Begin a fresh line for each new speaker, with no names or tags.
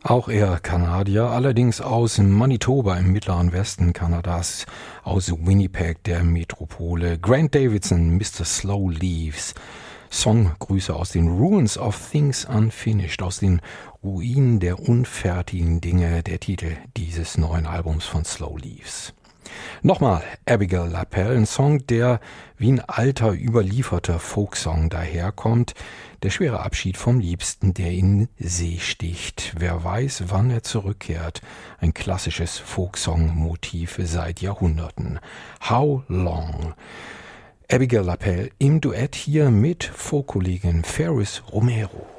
Auch er Kanadier, allerdings aus Manitoba im mittleren Westen Kanadas, aus Winnipeg, der Metropole. Grant Davidson, Mr. Slow Leaves. Songgrüße aus den Ruins of Things Unfinished, aus den Ruinen der unfertigen Dinge, der Titel dieses neuen Albums von Slow Leaves. Nochmal Abigail LaPelle, ein Song, der wie ein alter, überlieferter Folksong daherkommt. Der schwere Abschied vom Liebsten, der in See sticht. Wer weiß, wann er zurückkehrt. Ein klassisches Folksong-Motiv seit Jahrhunderten. How Long? Abigail LaPelle im Duett hier mit Folkkollegin Ferris Romero.